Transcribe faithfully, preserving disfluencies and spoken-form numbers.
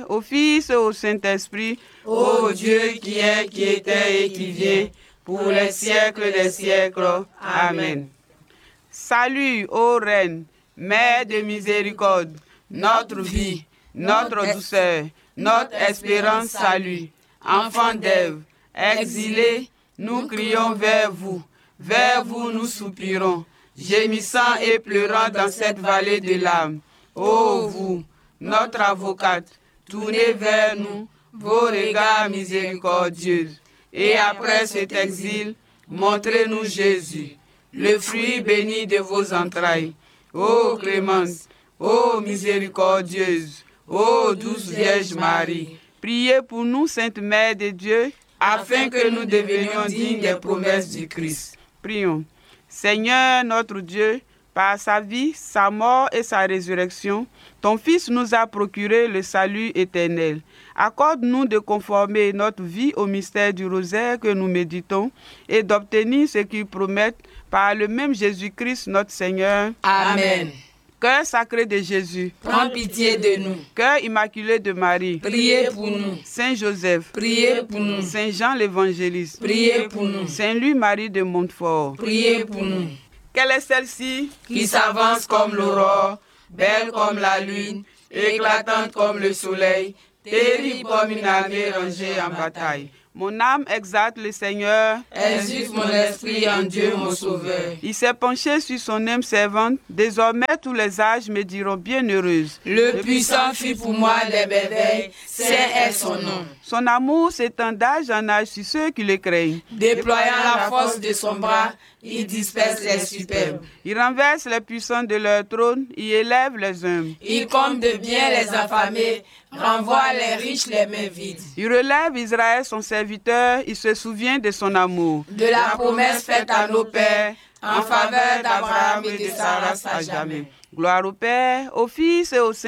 Père, au Fils et au Saint-Esprit, ô Dieu qui est, qui était et qui vient, pour les siècles des siècles. Amen. Salut, ô Reine, Mère de miséricorde, notre vie, notre douceur, notre espérance, salut. Enfant d'Ève, exilés, nous crions vers vous, vers vous nous soupirons, gémissant et pleurant dans cette vallée de larmes. Ô vous, notre avocate, tournez vers nous vos regards miséricordieux. Et après cet exil, montrez-nous Jésus, le fruit béni de vos entrailles. Ô clémence, ô miséricordieuse, ô douce Vierge Marie, priez pour nous, Sainte Mère de Dieu, afin que nous devenions dignes des promesses du Christ. Prions. Seigneur notre Dieu, par sa vie, sa mort et sa résurrection, ton Fils nous a procuré le salut éternel. Accorde-nous de conformer notre vie au mystère du rosaire que nous méditons et d'obtenir ce qu'il promette par le même Jésus-Christ notre Seigneur. Amen. Cœur sacré de Jésus, prends pitié de nous. Cœur immaculé de Marie, priez pour nous. Saint Joseph, priez pour nous. Saint Jean l'Évangéliste, priez pour nous. Saint Louis-Marie de Montfort, priez pour nous. Quelle est celle-ci qui s'avance comme l'aurore, belle comme la lune, éclatante comme le soleil, terrible comme une armée rangée en bataille? Mon âme exalte le Seigneur. Exulte mon esprit en Dieu mon Sauveur. Il s'est penché sur son âme servante. Désormais, tous les âges me diront bienheureuse. Le, le puissant fit pour moi des merveilles, c'est est son nom. Son amour s'étend d'âge en âge sur ceux qui le craignent. Déployant la force de son bras, il disperse les superbes. Il renverse les puissants de leur trône, il élève les humbles. Il compte de bien les affamés, renvoie les riches les mains vides. Il relève Israël son serviteur, il se souvient de son amour. De la promesse faite à nos pères, en faveur d'Abraham et de sa race à jamais. Gloire au Père, au Fils et au Saint-Esprit.